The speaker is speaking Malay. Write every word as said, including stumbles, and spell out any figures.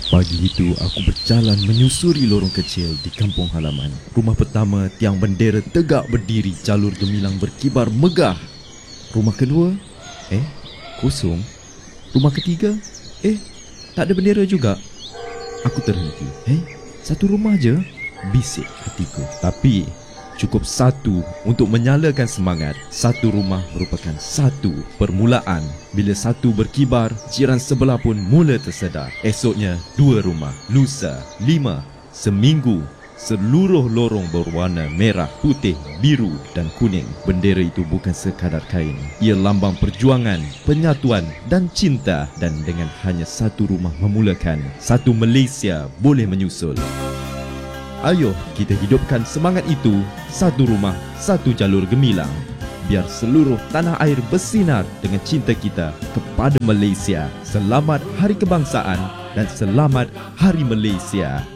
Pagi itu aku berjalan menyusuri lorong kecil di kampung halaman. Rumah pertama, tiang bendera tegak berdiri, jalur gemilang berkibar megah. Rumah kedua, eh, kosong. Rumah ketiga, eh, tak ada bendera juga. Aku terhenti. Eh, satu rumah je, bisik hatiku. Tapi cukup satu untuk menyalakan semangat. Satu rumah merupakan satu permulaan. Bila satu berkibar, jiran sebelah pun mula tersedar. Esoknya, dua rumah. Lusa, lima. Seminggu, seluruh lorong berwarna merah, putih, biru dan kuning. Bendera itu bukan sekadar kain. Ia lambang perjuangan, penyatuan dan cinta. Dan dengan hanya satu rumah memulakan, satu Malaysia boleh menyusul. Ayo kita hidupkan semangat itu. Satu rumah, satu jalur gemilang. Biar seluruh tanah air bersinar dengan cinta kita kepada Malaysia. Selamat Hari Kebangsaan dan selamat Hari Malaysia.